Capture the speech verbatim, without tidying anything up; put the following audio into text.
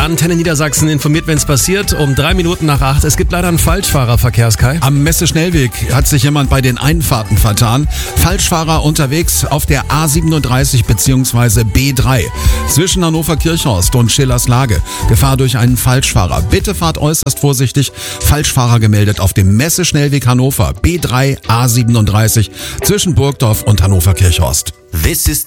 Antenne Niedersachsen informiert, wenn es passiert, um drei Minuten nach acht. Es gibt leider einen Falschfahrerverkehr, Kai. Am Messe-Schnellweg hat sich jemand bei den Einfahrten vertan. Falschfahrer unterwegs auf der A siebenunddreißig bzw. B drei zwischen Hannover Kirchhorst und Schillers Lage. Gefahr durch einen Falschfahrer. Bitte fahrt äußerst vorsichtig. Falschfahrer gemeldet auf dem Messe-Schnellweg Hannover B drei A siebenunddreißig zwischen Burgdorf und Hannover Kirchhorst. This is